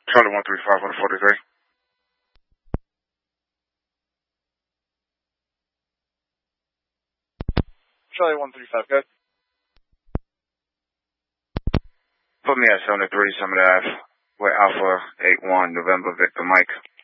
Charlie 135 on the 43. Charlie 135, good. Put me at 73 Summit Ave with Alpha 81 November Victor Mike.